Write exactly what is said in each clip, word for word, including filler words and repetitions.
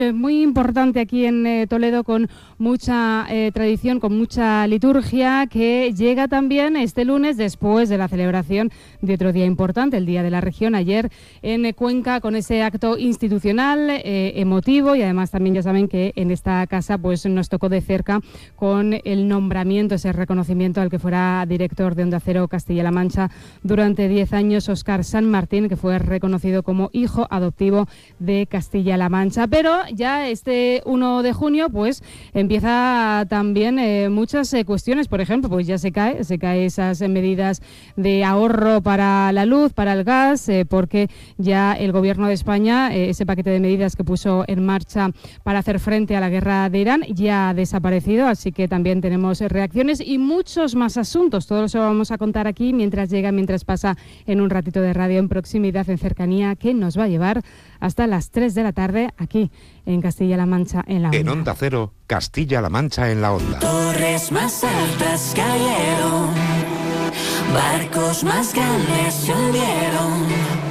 Muy importante aquí en eh, Toledo, con mucha eh, tradición, con mucha liturgia, que llega también este lunes después de la celebración de otro día importante, el Día de la Región, ayer en eh, Cuenca, con ese acto institucional eh, emotivo, y además también ya saben que en esta casa pues nos tocó de cerca con el nombramiento, ese reconocimiento al que fuera director de Onda Cero Castilla-La Mancha durante diez años, Óscar San Martín, que fue reconocido como hijo adoptivo de Castilla-La Mancha. Pero ya este uno de junio pues empieza también eh, muchas eh, cuestiones. Por ejemplo, pues ya se cae, se cae esas eh, medidas de ahorro para la luz, para el gas, eh, porque ya el gobierno de España, eh, ese paquete de medidas que puso en marcha para hacer frente a la guerra de Irán, ya ha desaparecido, así que también tenemos eh, reacciones y muchos más asuntos. Todo eso lo vamos a contar aquí mientras llega, mientras pasa en un ratito de radio en proximidad, en cercanía, que nos va a llevar hasta las tres de la tarde aquí en Castilla-La Mancha en la Onda. En Onda Cero, Castilla-La Mancha en la Onda. Torres más altas cayeron, barcos más grandes se hundieron.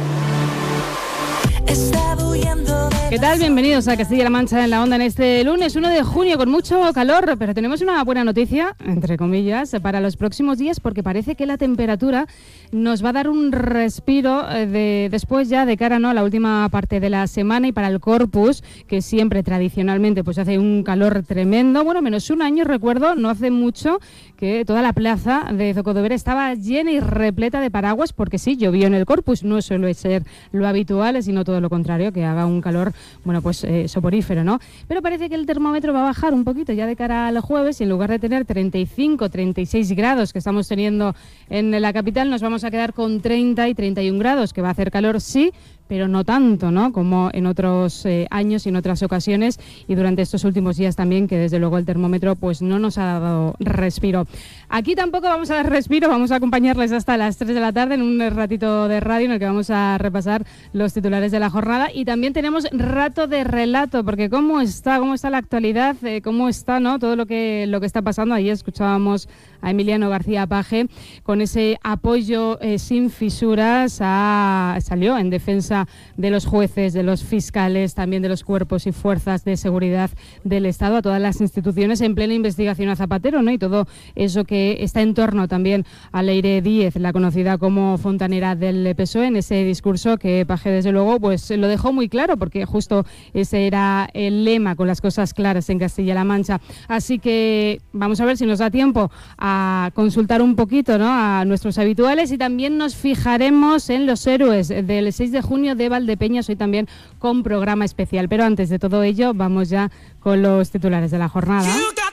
Estaba huyendo de... ¿Qué tal? Bienvenidos a Castilla-La Mancha en la Onda en este lunes uno de junio, con mucho calor, pero tenemos una buena noticia, entre comillas, para los próximos días, porque parece que la temperatura nos va a dar un respiro de, después ya de cara, ¿no?, a la última parte de la semana, y para el Corpus, que siempre tradicionalmente pues hace un calor tremendo. Bueno, menos un año, recuerdo, no hace mucho, que toda la plaza de Zocotovera estaba llena y repleta de paraguas, porque sí, llovió en el Corpus, no suele ser lo habitual, sino todo lo contrario, que haga un calor, bueno, pues eh, soporífero, ¿no? Pero parece que el termómetro va a bajar un poquito ya de cara al jueves, y en lugar de tener treinta y cinco, treinta y seis grados que estamos teniendo en la capital, nos vamos a quedar con treinta y treinta y un grados, que va a hacer calor, sí, pero no tanto, ¿no?, como en otros eh, años y en otras ocasiones, y durante estos últimos días también, que desde luego el termómetro pues no nos ha dado respiro. Aquí tampoco vamos a dar respiro, vamos a acompañarles hasta las tres de la tarde en un ratito de radio en el que vamos a repasar los titulares de la jornada, y también tenemos rato de relato, porque cómo está, cómo está la actualidad, eh, cómo está, ¿no?, todo lo que, lo que está pasando. Ayer escuchábamos a Emiliano García Paje con ese apoyo eh, sin fisuras, a, salió en defensa de los jueces, de los fiscales, también de los cuerpos y fuerzas de seguridad del Estado, a todas las instituciones en plena investigación a Zapatero, ¿no?, y todo eso que está en torno también a Leire Díez, la conocida como fontanera del P S O E, en ese discurso que Paje desde luego pues lo dejó muy claro, porque justo ese era el lema, con las cosas claras en Castilla-La Mancha. Así que vamos a ver si nos da tiempo a consultar un poquito, ¿no?, a nuestros habituales, y también nos fijaremos en los héroes del seis de junio de Valdepeñas, hoy también con programa especial. Pero antes de todo ello, vamos ya con los titulares de la jornada.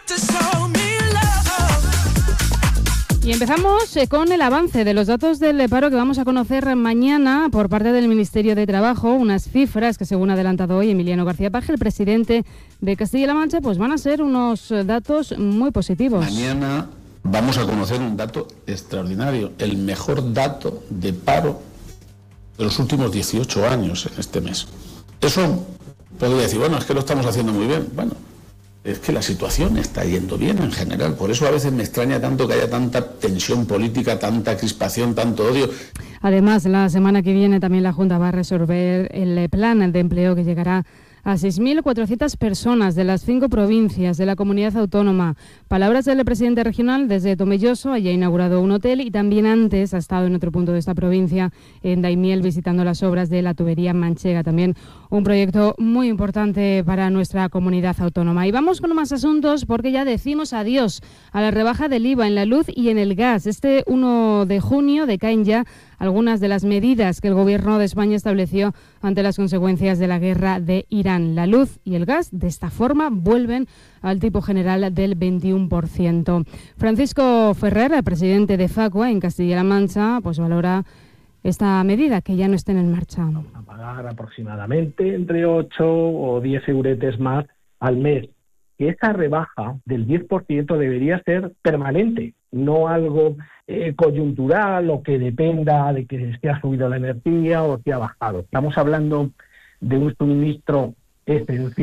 Y empezamos eh, con el avance de los datos del paro que vamos a conocer mañana por parte del Ministerio de Trabajo, unas cifras que, según ha adelantado hoy Emiliano García Paje, el presidente de Castilla-La Mancha, pues van a ser unos datos muy positivos. Mañana vamos a conocer un dato extraordinario, el mejor dato de paro de los últimos dieciocho años en este mes. Eso podría decir, bueno, es que lo estamos haciendo muy bien. Bueno, es que la situación está yendo bien en general. Por eso a veces me extraña tanto que haya tanta tensión política, tanta crispación, tanto odio. Además, la semana que viene también la Junta va a resolver el plan de empleo que llegará a seis mil cuatrocientas personas de las cinco provincias de la comunidad autónoma. Palabras del presidente regional desde Tomelloso. Allí ha inaugurado un hotel, y también antes ha estado en otro punto de esta provincia, en Daimiel, visitando las obras de la tubería manchega. También un proyecto muy importante para nuestra comunidad autónoma. Y vamos con más asuntos, porque ya decimos adiós a la rebaja del I V A en la luz y en el gas. Este uno de junio decaen ya algunas de las medidas que el Gobierno de España estableció ante las consecuencias de la guerra de Irán. La luz y el gas, de esta forma, vuelven al tipo general del veintiuno por ciento. Francisco Ferrer, el presidente de Facua en Castilla-La Mancha, pues valora esta medida, que ya no estén en marcha. Vamos a pagar aproximadamente entre ocho o diez euretes más al mes. Que esa rebaja del diez por ciento debería ser permanente, no algo eh, coyuntural o que dependa de que se ha subido la energía o que ha bajado. Estamos hablando de un suministro esencial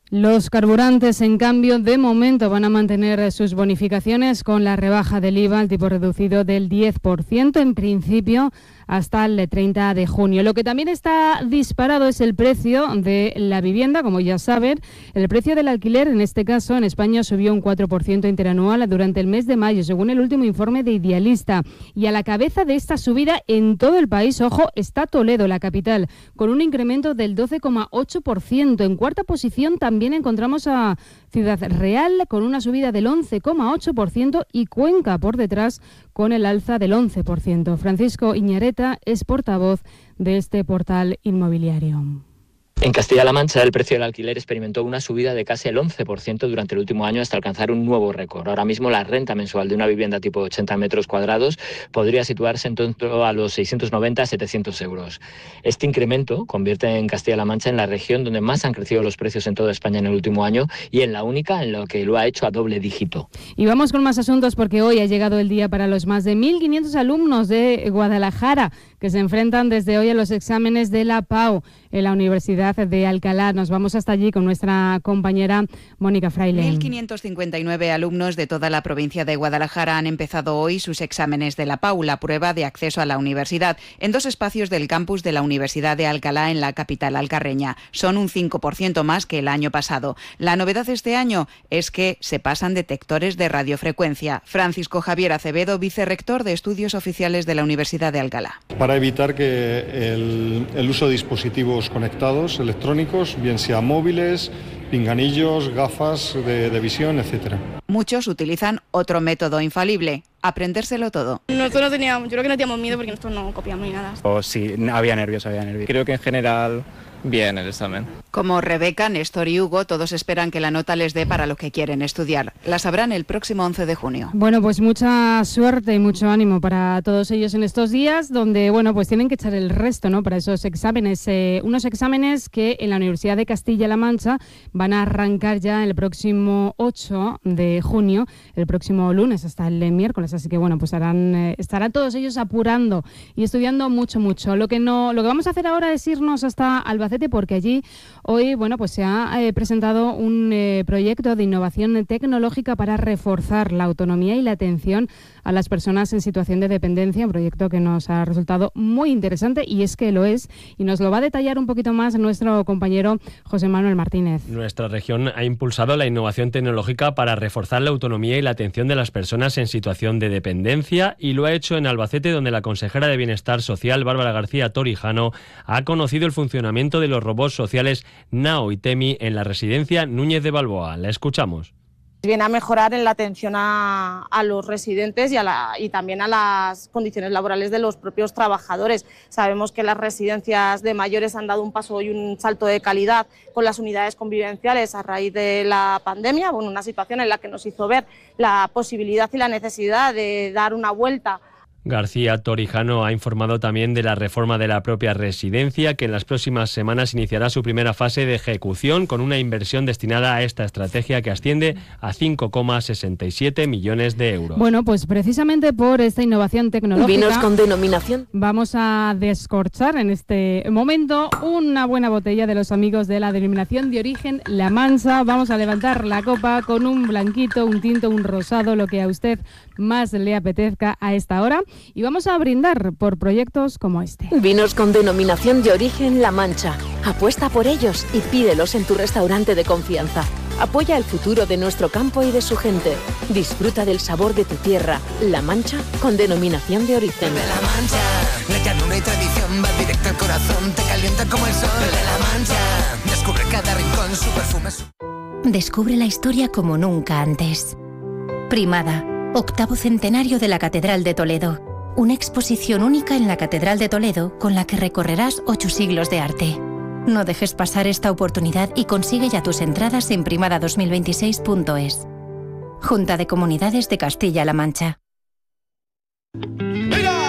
Los carburantes, en cambio, de momento van a mantener sus bonificaciones con la rebaja del I V A, el tipo reducido del diez por ciento, en principio hasta el treinta de junio. Lo que también está disparado es el precio de la vivienda, como ya saben. El precio del alquiler, en este caso, en España subió un cuatro por ciento interanual durante el mes de mayo, según el último informe de Idealista. Y a la cabeza de esta subida en todo el país, ojo, está Toledo, la capital, con un incremento del doce coma ocho por ciento. En cuarta posición también encontramos a Ciudad Real, con una subida del once coma ocho por ciento, y Cuenca por detrás, con el alza del once por ciento. Francisco Iñareta es portavoz de este portal inmobiliario. En Castilla-La Mancha, el precio del alquiler experimentó una subida de casi el once por ciento durante el último año hasta alcanzar un nuevo récord. Ahora mismo la renta mensual de una vivienda tipo ochenta metros cuadrados podría situarse en torno a los seiscientos noventa a setecientos euros. Este incremento convierte en Castilla-La Mancha en la región donde más han crecido los precios en toda España en el último año y en la única en la que lo ha hecho a doble dígito. Y vamos con más asuntos, porque hoy ha llegado el día para los más de mil quinientos alumnos de Guadalajara que se enfrentan desde hoy a los exámenes de la PAU en la Universidad de Alcalá. Nos vamos hasta allí con nuestra compañera Mónica Fraile. mil quinientos cincuenta y nueve alumnos de toda la provincia de Guadalajara han empezado hoy sus exámenes de la PAU, la prueba de acceso a la universidad, en dos espacios del campus de la Universidad de Alcalá en la capital alcarreña. Son un cinco por ciento más que el año pasado. La novedad este año es que se pasan detectores de radiofrecuencia. Francisco Javier Acevedo, vicerrector de Estudios Oficiales de la Universidad de Alcalá. Para evitar que el, el uso de dispositivos conectados electrónicos, bien sea móviles, pinganillos, gafas de, de visión, etcétera. Muchos utilizan otro método infalible: aprendérselo todo. Nosotros no teníamos, yo creo que no teníamos miedo porque nosotros no copiamos ni nada. O sí, había nervios, había nervios. Creo que en general bien el examen. Como Rebeca, Néstor y Hugo, todos esperan que la nota les dé para lo que quieren estudiar. La sabrán el próximo once de junio. Bueno, pues mucha suerte y mucho ánimo para todos ellos en estos días, donde, bueno, pues tienen que echar el resto, ¿no?, para esos exámenes. Eh, unos exámenes que en la Universidad de Castilla-La Mancha van a arrancar ya el próximo ocho de junio, el próximo lunes hasta el miércoles. Así que, bueno, pues harán, eh, estarán todos ellos apurando y estudiando mucho, mucho. Lo que no, lo que vamos a hacer ahora es irnos hasta Albacete, porque allí hoy, bueno, pues se ha eh, presentado un eh, proyecto de innovación tecnológica para reforzar la autonomía y la atención a las personas en situación de dependencia, un proyecto que nos ha resultado muy interesante, y es que lo es, y nos lo va a detallar un poquito más nuestro compañero José Manuel Martínez. Nuestra región ha impulsado la innovación tecnológica para reforzar la autonomía y la atención de las personas en situación de dependencia, y lo ha hecho en Albacete, donde la consejera de Bienestar Social, Bárbara García Torijano, ha conocido el funcionamiento de los robots sociales Nao y Temi en la residencia Núñez de Balboa. La escuchamos. Viene a mejorar en la atención a, a los residentes y, a la, y también a las condiciones laborales de los propios trabajadores. Sabemos que las residencias de mayores han dado un paso y un salto de calidad con las unidades convivenciales a raíz de la pandemia, bueno, una situación en la que nos hizo ver la posibilidad y la necesidad de dar una vuelta. García Torijano ha informado también de la reforma de la propia residencia, que en las próximas semanas iniciará su primera fase de ejecución, con una inversión destinada a esta estrategia que asciende a cinco coma sesenta y siete millones de euros. Bueno, pues precisamente por esta innovación tecnológica, vinos con denominación, vamos a descorchar en este momento una buena botella de los amigos de la denominación de origen La Mancha. Vamos a levantar la copa con un blanquito, un tinto, un rosado, lo que a usted más le apetezca a esta hora. Y vamos a brindar por proyectos como este. Vinos con denominación de origen La Mancha. Apuesta por ellos y pídelos en tu restaurante de confianza. Apoya el futuro de nuestro campo y de su gente. Disfruta del sabor de tu tierra. La Mancha con denominación de origen. De La Mancha, la llanura y tradición va directo al corazón, te calienta como el sol. De La Mancha, descubre cada rincón, su perfume. Su... Descubre la historia como nunca antes. Primada, octavo centenario de la Catedral de Toledo. Una exposición única en la Catedral de Toledo con la que recorrerás ocho siglos de arte. No dejes pasar esta oportunidad y consigue ya tus entradas en primada dos mil veintiséis punto es. Junta de Comunidades de Castilla-La Mancha.